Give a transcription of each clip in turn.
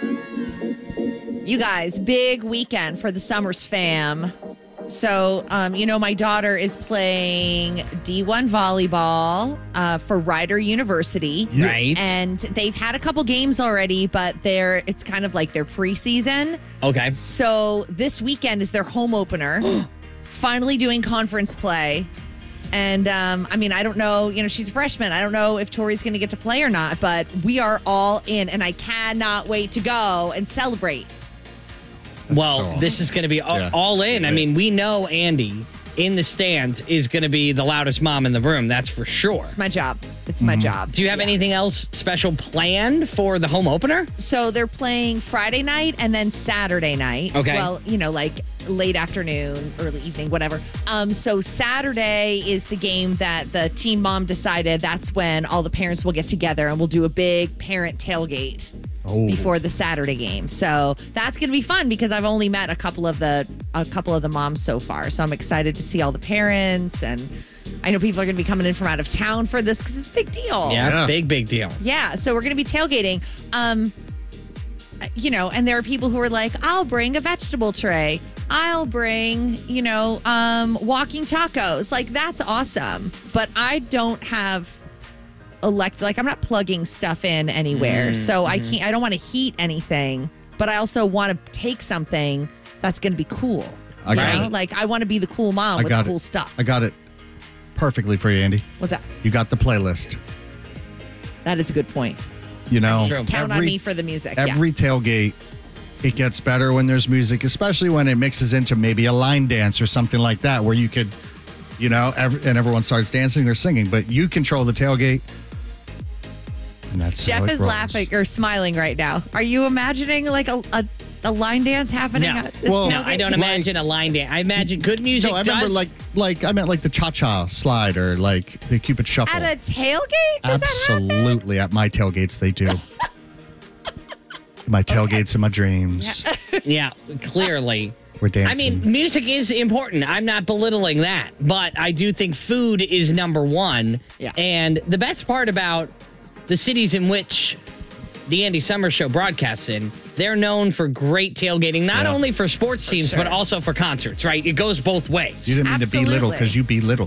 You guys, big weekend for the Summers fam. So, my daughter is playing D1 volleyball for Rider University. Right. And they've had a couple games already, but it's kind of like their preseason. Okay. So this weekend is their home opener. Finally doing conference play. And, I don't know, she's a freshman. I don't know if Tori's going to get to play or not, but we are all in, and I cannot wait to go and celebrate. Well, this is going to be all in. I mean, we know Andy in the stands is going to be the loudest mom in the room. That's for sure. It's my job. It's my job. Do you have anything else special planned for the home opener? So they're playing Friday night and then Saturday night. Okay. Well, like late afternoon, early evening, whatever. So Saturday is the game that the team mom decided that's when all the parents will get together and we'll do a big parent tailgate. Before the Saturday game. So that's going to be fun because I've only met a couple of the moms so far. So I'm excited to see all the parents, and I know people are going to be coming in from out of town for this because it's a big deal. Yeah, big deal. Yeah, so we're going to be tailgating. And there are people who are like, I'll bring a vegetable tray. I'll bring, walking tacos. Like, that's awesome. But I don't have I'm not plugging stuff in anywhere. So I don't want to heat anything, but I also want to take something that's going to be cool. I got it. Like, I want to be the cool mom with the cool stuff. I got it perfectly for you, Andy. What's that? You got the playlist. That is a good point. Count on me for the music. Every tailgate, it gets better when there's music, especially when it mixes into maybe a line dance or something like that, where you could, and everyone starts dancing or singing, but you control the tailgate. And that's Jeff is laughing or smiling right now. Are you imagining like a line dance happening? No. At this No, tailgate? I don't imagine a line dance. I imagine good music. No, I remember I meant like the cha-cha slide or like the Cupid shuffle. At a tailgate? Does Absolutely. At my tailgates, they do. My tailgates and my dreams. Yeah, clearly. We're dancing. I mean, music is important. I'm not belittling that. But I do think food is number one. Yeah. And the best part about the cities in which the Andy Summers Show broadcasts in, they're known for great tailgating, not only for sports teams, but also for concerts, right? It goes both ways. You didn't mean to belittle because you belittle.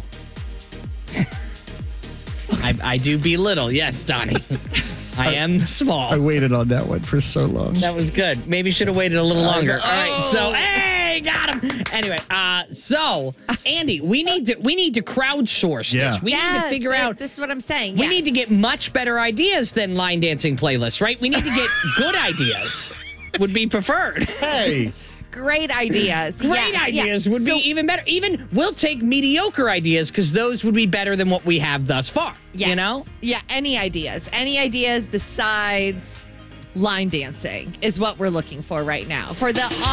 I do belittle, yes, Donnie. I am small. I waited on that one for so long. That was good. Maybe should have waited a little longer. All right, so hey, got him. Anyway, so Andy, we need to crowdsource this. We need to figure out. This is what I'm saying. We need to get much better ideas than line dancing playlists, right? We need to get good ideas. Would be preferred. Hey. Great ideas. Great ideas would be even better. Even we'll take mediocre ideas because those would be better than what we have thus far. Yes. Yeah, any ideas. Any ideas besides line dancing is what we're looking for right now. For the